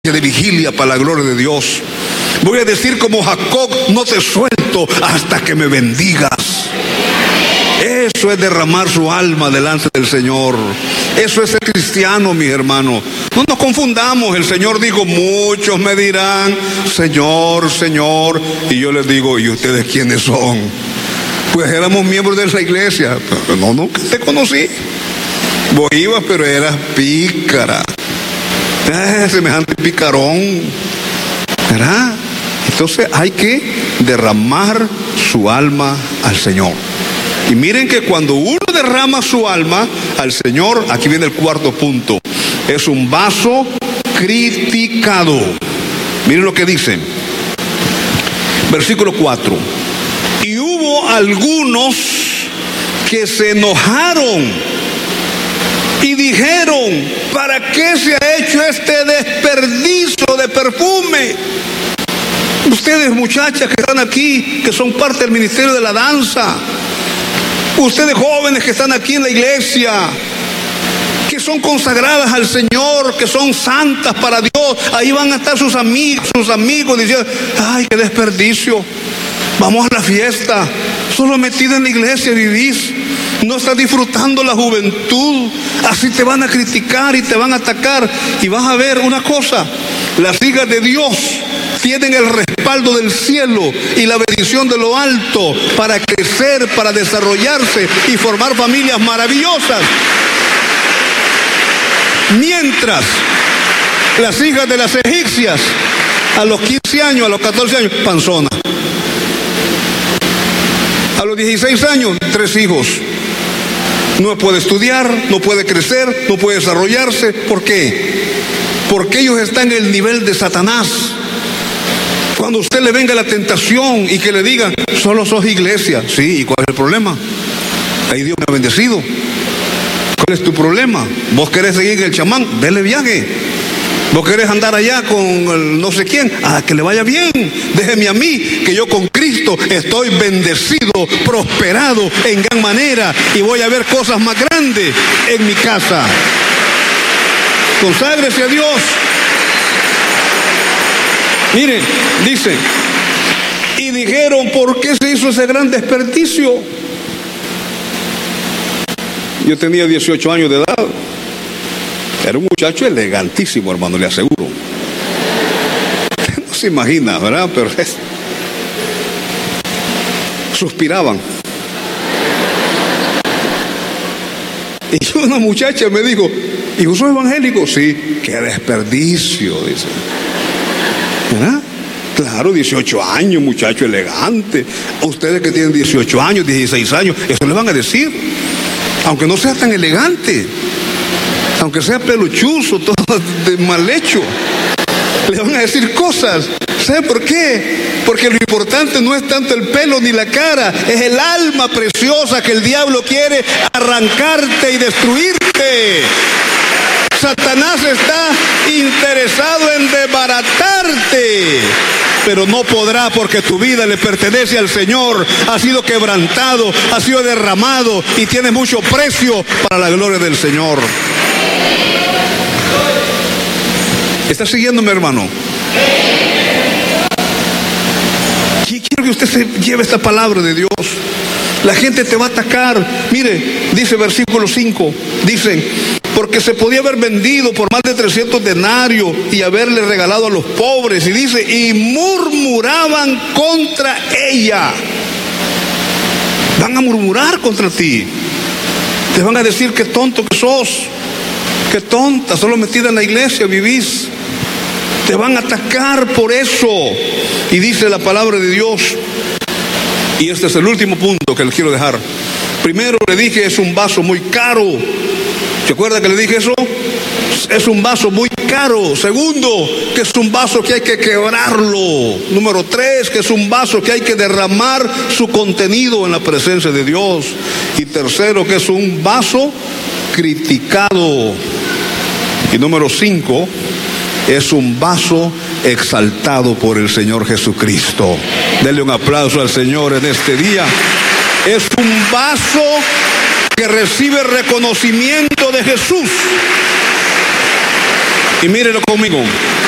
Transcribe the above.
de vigilia para la gloria de Dios. Voy a decir como Jacob: no te suelto hasta que me bendigas. Eso es derramar su alma delante del Señor. Eso es ser cristiano, mis hermanos. No nos confundamos. El Señor dijo: muchos me dirán, Señor, Señor. Y yo les digo: ¿y ustedes quiénes son? Pues éramos miembros de esa iglesia. Pero no, nunca te conocí. Vos ibas, pero eras pícara. Semejante picarón, ¿verdad? Entonces hay que derramar su alma al Señor. Y miren que cuando uno derrama su alma al Señor, aquí viene el cuarto punto, es un vaso criticado. Miren lo que dice, versículo 4. Y hubo algunos que se enojaron y dijeron: ¿para qué se ha hecho este desperdicio de perfume? Ustedes, muchachas que están aquí, que son parte del ministerio de la danza, ustedes jóvenes que están aquí en la iglesia, que son consagradas al Señor, que son santas para Dios, ahí van a estar sus amigos diciendo: ay, qué desperdicio, vamos a la fiesta, solo metida en la iglesia vivís, no estás disfrutando la juventud. Así te van a criticar y te van a atacar. Y vas a ver una cosa: las hijas de Dios tienen el respaldo del cielo y la bendición de lo alto para crecer, para desarrollarse y formar familias maravillosas. Mientras las hijas de las egipcias, a los 15 años, a los 14 años, panzona. A los 16 años, 3 hijos. No puede estudiar, no puede crecer, no puede desarrollarse. ¿Por qué? Porque ellos están en el nivel de Satanás. Cuando a usted le venga la tentación y que le digan: solo sos iglesia. Sí, ¿y cuál es el problema? Ahí Dios me ha bendecido. ¿Cuál es tu problema? ¿Vos querés seguir en el chamán? Dele viaje. ¿Vos querés andar allá con el no sé quién? Que le vaya bien. Déjeme a mí, que yo con Cristo estoy bendecido, prosperado en gran manera, y voy a ver cosas más grandes en mi casa. Conságrese a Dios. Miren, dice: y dijeron: ¿por qué se hizo ese gran desperdicio? Yo tenía 18 años de edad. Era un muchacho elegantísimo, hermano, le aseguro. No se imagina, ¿verdad? Pero suspiraban. Y una muchacha me dijo: ¿y vos sos evangélico? Sí. ¡Qué desperdicio!, dice. ¿Verdad? Claro, 18 años, muchacho elegante. A ustedes que tienen 18 años, 16 años, eso le van a decir. Aunque no sea tan elegante, aunque sea peluchuzo, todo de mal hecho, le van a decir cosas. ¿Sabe por qué? Porque lo importante no es tanto el pelo ni la cara, es el alma preciosa que el diablo quiere arrancarte y destruirte. Satanás está interesado en desbaratarte, pero no podrá, porque tu vida le pertenece al Señor. Ha sido quebrantado, ha sido derramado y tiene mucho precio para la gloria del Señor. ¿Está siguiéndome, hermano? Quiero que usted se lleve esta palabra de Dios. La gente te va a atacar. Mire, dice versículo 5, dice: porque se podía haber vendido por más de 300 denarios y haberle regalado a los pobres. Y dice: y murmuraban contra ella. Van a murmurar contra ti. Te van a decir: qué tonto que sos, qué tonta, solo metida en la iglesia vivís. Te van a atacar por eso. Y dice la palabra de Dios, y este es el último punto que les quiero dejar. Primero le dije: es un vaso muy caro. ¿Se acuerda que le dije eso? Es un vaso muy caro. Segundo, que es un vaso que hay que quebrarlo. Número 3, que es un vaso que hay que derramar su contenido en la presencia de Dios. Y tercero, que es un vaso criticado. Y número 5, es un vaso exaltado por el Señor Jesucristo. Denle un aplauso al Señor en este día. Es un vaso que recibe reconocimiento de Jesús. Y mírenlo conmigo.